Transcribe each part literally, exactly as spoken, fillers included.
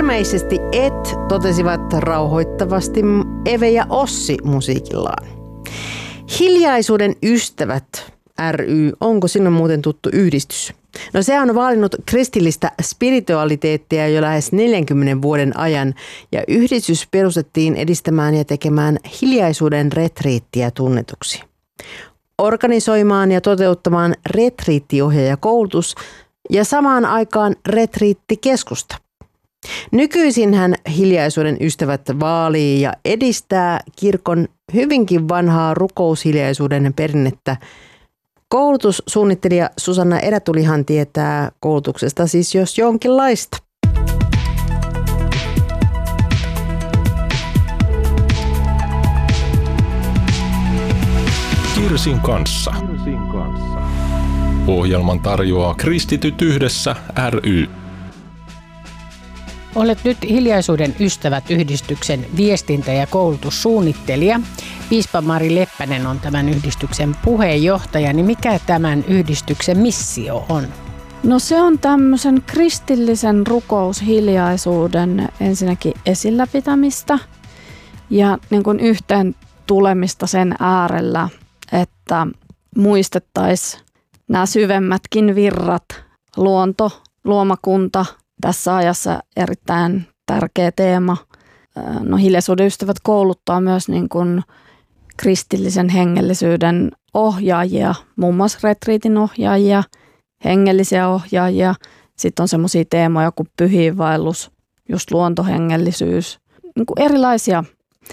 Ilmeisesti et, totesivat rauhoittavasti Eve ja Ossi musiikillaan. Hiljaisuuden ystävät ry, onko sinun muuten tuttu yhdistys? No se on valinnut kristillistä spiritualiteettia jo lähes neljänkymmenen vuoden ajan ja yhdistys perustettiin edistämään ja tekemään hiljaisuuden retriittiä tunnetuksi. Organisoimaan ja toteuttamaan retriittiohjaajakoulutus ja samaan aikaan retriittikeskusta. Nykyisinhän hiljaisuuden ystävät vaalii ja edistää kirkon hyvinkin vanhaa rukoushiljaisuuden perinnettä. Koulutussuunnittelija Susanna Erätulihan tietää koulutuksesta siis jos jonkinlaista. Kirsin kanssa. Ohjelman tarjoaa Kristityt yhdessä ry. Olet nyt Hiljaisuuden ystävät -yhdistyksen viestintä- ja koulutussuunnittelija. Piispa Mari Leppänen on tämän yhdistyksen puheenjohtaja. Niin mikä tämän yhdistyksen missio on? No se on tämmöisen kristillisen rukoushiljaisuuden ensinnäkin esillä pitämistä ja niin kuin yhteen tulemista sen äärellä, että muistettaisiin nämä syvemmätkin virrat, luonto, luomakunta, tässä ajassa erittäin tärkeä teema. No Hiljaisuuden ystävät kouluttaa myös niin kuin kristillisen hengellisyyden ohjaajia, muun muassa retriitin ohjaajia, hengellisiä ohjaajia. Sitten on semmoisia teemoja kuin pyhiinvaellus, just luontohengellisyys, niin kuin erilaisia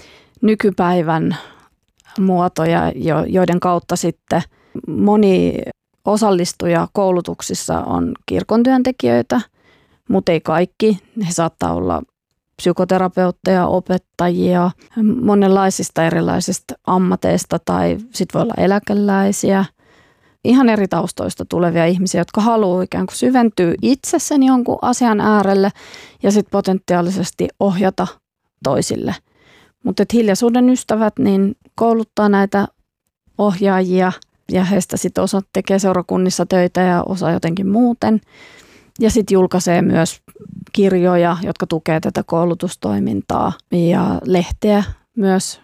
nykypäivän muotoja, joiden kautta sitten moni osallistuja koulutuksissa on kirkon työntekijöitä, mutta ei kaikki. He saattaa olla psykoterapeutteja, opettajia, monenlaisista erilaisista ammateista tai sitten voi olla eläkeläisiä. Ihan eri taustoista tulevia ihmisiä, jotka haluaa ikään kuin syventyä itse sen jonkun asian äärelle ja sitten potentiaalisesti ohjata toisille. Mutta Hiljaisuuden ystävät niin kouluttaa näitä ohjaajia ja heistä sitten osa tekee seurakunnissa töitä ja osa jotenkin muuten. Ja sitten julkaisee myös kirjoja, jotka tukee tätä koulutustoimintaa ja lehteä myös,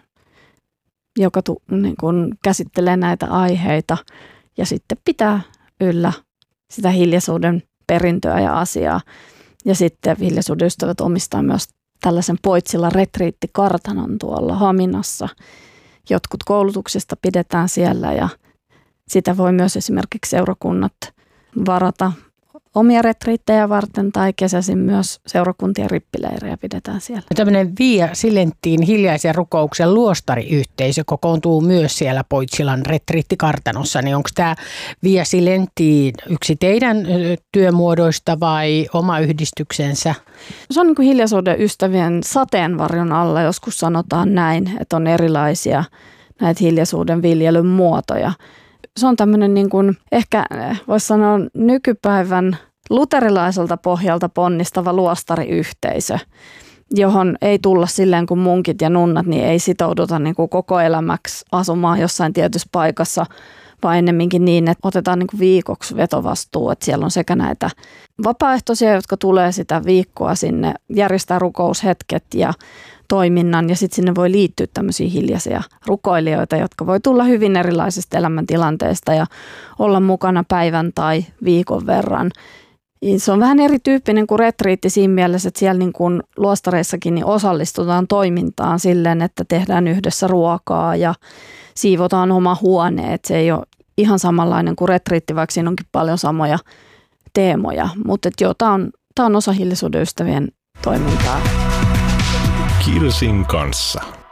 joka tu, niin kun käsittelee näitä aiheita ja sitten pitää yllä sitä hiljaisuuden perintöä ja asiaa. Ja sitten Hiljaisuuden ystävät omistaa myös tällaisen Poitsilla retriittikartanon tuolla Haminassa. Jotkut koulutuksista pidetään siellä ja sitä voi myös esimerkiksi seurakunnat varata omia retriittejä varten tai kesäisin myös seurakuntien rippileirejä pidetään siellä. Tämmöinen Via Silenttiin hiljaisen rukouksen luostariyhteisö kokoontuu myös siellä Poitsilan retriittikartanossa. Niin onko tämä Via Silenttiin yksi teidän työmuodoista vai oma yhdistyksensä? Se on niin kuin Hiljaisuuden ystävien sateenvarjon alla, joskus sanotaan näin, että on erilaisia näitä hiljaisuuden viljelyn muotoja. Se on tämmöinen niin kuin, ehkä voisi sanoa nykypäivän luterilaiselta pohjalta ponnistava luostariyhteisö, johon ei tulla silleen kuin munkit ja nunnat, niin ei sitouduta niin kuin koko elämäksi asumaan jossain tietyssä paikassa, vaan ennemminkin niin, että otetaan niin kuin viikoksi vetovastuu, että siellä on sekä näitä vapaaehtoisia, jotka tulee sitä viikkoa sinne, järjestää rukoushetket ja toiminnan ja sitten sinne voi liittyä tämmöisiä hiljaisia rukoilijoita, jotka voi tulla hyvin erilaisista elämäntilanteista ja olla mukana päivän tai viikon verran. Se on vähän erityyppinen kuin retriitti siinä mielessä, että siellä niin kuin luostareissakin niin osallistutaan toimintaan silleen, että tehdään yhdessä ruokaa ja siivotaan oma huone. Että se ei ole ihan samanlainen kuin retriitti, vaikka siinä onkin paljon samoja teemoja. Mutta joo, tämä on, tämä on osa Hiljaisuuden ystävien toimintaa. Kirsin kanssa.